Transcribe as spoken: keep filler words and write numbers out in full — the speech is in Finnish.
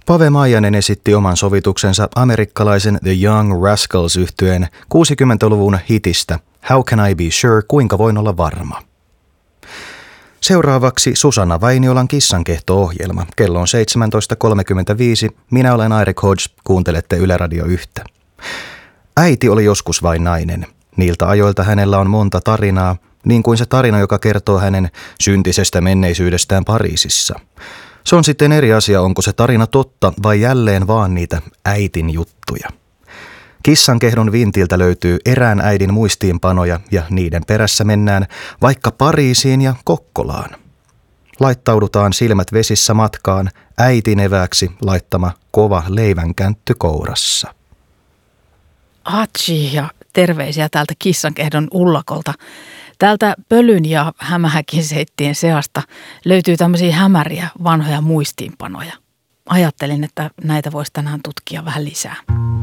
Pave Maijanen esitti oman sovituksensa amerikkalaisen The Young Rascals-yhtyeen kuusikymmentäluvun hitistä How Can I Be Sure, kuinka voin olla varma. Seuraavaksi Susanna Vainiolan Kissankehto-ohjelma. Kello on seitsemäntoista kolmekymmentäviisi. Minä olen Airek Hodge, kuuntelette Yle Radio yhtä. Äiti oli joskus vain nainen. Niiltä ajoilta hänellä on monta tarinaa, niin kuin se tarina, joka kertoo hänen syntisestä menneisyydestään Pariisissa. Se on sitten eri asia, onko se tarina totta vai jälleen vaan niitä äitin juttuja. Kissankehdon vintiltä löytyy erään äidin muistiinpanoja ja niiden perässä mennään vaikka Pariisiin ja Kokkolaan. Laittaudutaan silmät vesissä matkaan äitin evääksi laittama kova leivänkäntty kourassa. Hatsi ja terveisiä täältä Kissankehdon ullakolta. Täältä pölyn ja hämähäkin seittien seasta löytyy tämmöisiä hämäriä vanhoja muistiinpanoja. Ajattelin, että näitä voisi tänään tutkia vähän lisää.